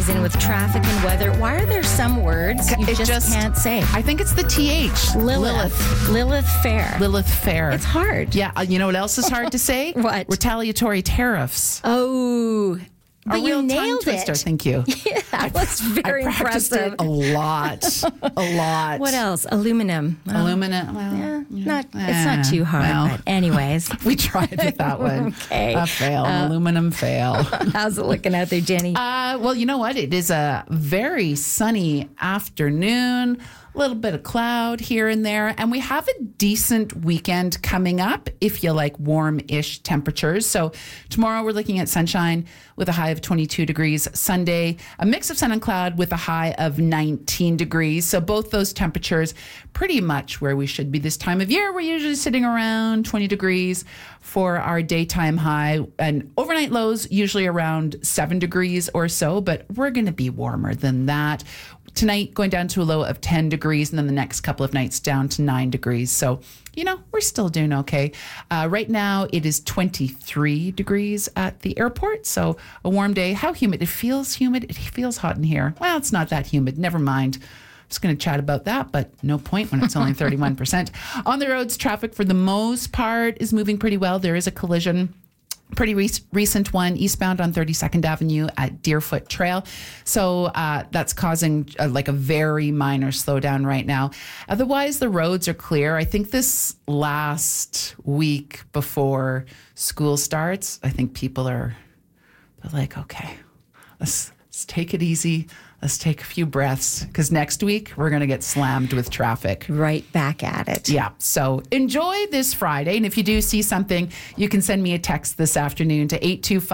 in with traffic and weather. Why are there some words you just can't say? I think it's the TH. Lilith Fair. Lilith Fair. It's hard. Yeah. You know what else is hard to say? What? Retaliatory tariffs. Oh, but you nailed twister. it. Thank you. Yeah, that was very I practiced impressive. it a lot. What else? Aluminum. Aluminum. Well, It's not too hard. But anyways, we tried with that one. Okay. A fail. An aluminum fail. How's it looking out there, Jenny? Well, you know what? It is a very sunny afternoon. A little bit of cloud here and there. And we have a decent weekend coming up if you like warm-ish temperatures. So tomorrow we're looking at sunshine with a high of 22 degrees. Sunday, a mix of sun and cloud with a high of 19 degrees. So both those temperatures pretty much where we should be this time of year. We're usually sitting around 20 degrees for our daytime high, and overnight lows usually around 7 degrees or so, but we're going to be warmer than that. Tonight going down to a low of 10 degrees, and then the next couple of nights down to 9 degrees. So, we're still doing okay. Right now it is 23 degrees at the airport. So a warm day. How humid? It feels humid. It feels hot in here. Well, it's not that humid. Never mind. Just going to chat about that, but no point when it's only 31%. On the roads, traffic for the most part is moving pretty well. There is a collision. Pretty recent one eastbound on 32nd Avenue at Deerfoot Trail. So that's causing a very minor slowdown right now. Otherwise, the roads are clear. I think this last week before school starts, I think people are like, okay, let's take it easy. Let's take a few breaths, because next week we're going to get slammed with traffic. Right back at it. Yeah. So enjoy this Friday. And if you do see something, you can send me a text this afternoon to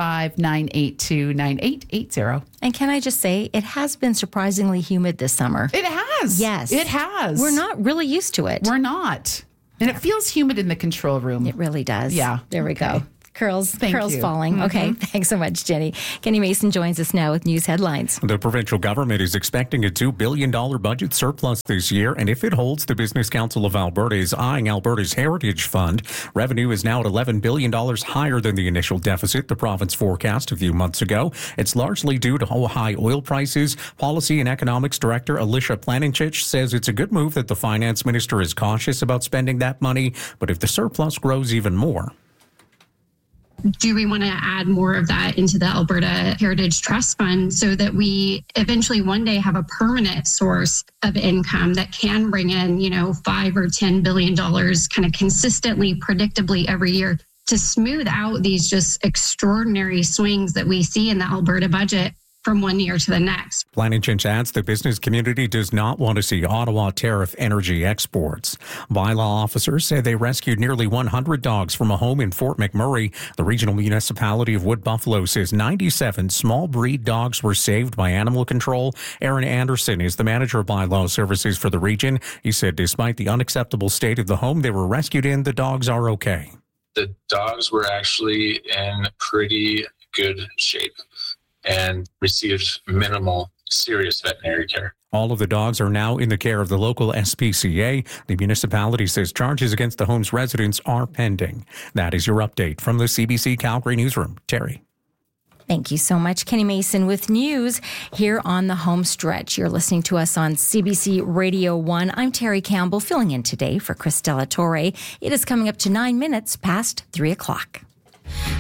825-982-9880. And can I just say, it has been surprisingly humid this summer. It has. Yes. It has. We're not really used to it. We're not. And it feels humid in the control room. It really does. Yeah. There we go. Curls you. falling. Mm-hmm. Okay, thanks so much, Jenny. Kenny Mason joins us now with news headlines. The provincial government is expecting a $2 billion budget surplus this year, and if it holds, the Business Council of Alberta is eyeing Alberta's Heritage Fund. Revenue is now at $11 billion higher than the initial deficit the province forecast a few months ago. It's largely due to high oil prices. Policy and Economics Director Alicia Planinchich says it's a good move that the finance minister is cautious about spending that money, but if the surplus grows even more, do we want to add more of that into the Alberta Heritage Trust Fund so that we eventually one day have a permanent source of income that can bring in, $5 or $10 billion kind of consistently, predictably every year to smooth out these just extraordinary swings that we see in the Alberta budget from one year to the next. Planinchich adds the business community does not want to see Ottawa tariff energy exports. Bylaw officers say they rescued nearly 100 dogs from a home in Fort McMurray. The regional municipality of Wood Buffalo says 97 small breed dogs were saved by animal control. Aaron Anderson is the manager of bylaw services for the region. He said despite the unacceptable state of the home they were rescued in, the dogs are okay. The dogs were actually in pretty good shape and received minimal serious veterinary care. All of the dogs are now in the care of the local SPCA. The municipality says charges against the home's residents are pending. That is your update from the CBC Calgary Newsroom. Terry. Thank you so much, Kenny Mason, with news here on the home stretch. You're listening to us on CBC Radio 1. I'm Terry Campbell, filling in today for Chris Della Torre. It is coming up to 9 minutes past 3 o'clock.